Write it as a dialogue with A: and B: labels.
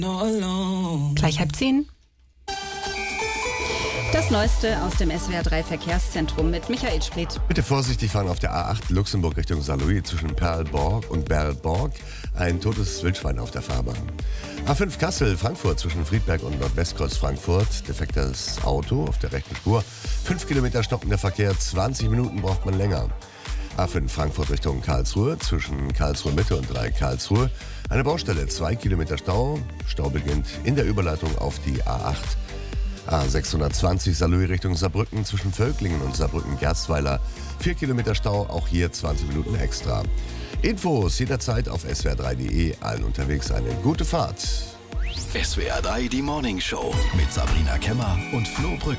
A: Gleich 9:30. Das Neueste aus dem SWR3 Verkehrszentrum mit Michael Spreet.
B: Bitte vorsichtig fahren auf der A8 Luxemburg Richtung Saarlouis zwischen Perlborg und Berlborg. Ein totes Wildschwein auf der Fahrbahn. A5 Kassel, Frankfurt zwischen Friedberg und Nordwestkreuz Frankfurt. Defektes Auto auf der rechten Spur. 5 Kilometer stockender Verkehr, 20 Minuten braucht man länger. A5 Frankfurt Richtung Karlsruhe zwischen Karlsruhe Mitte und Dreieck Karlsruhe. Eine Baustelle, 2 Kilometer Stau. Stau beginnt in der Überleitung auf die A8. A620 Saarlouis Richtung Saarbrücken zwischen Völklingen und Saarbrücken-Gerstweiler. 4 Kilometer Stau, auch hier 20 Minuten extra. Infos jederzeit auf swr3.de. Allen unterwegs eine gute Fahrt.
C: SWR3 die Morning Show mit Sabrina Kemmer und Flo Brück.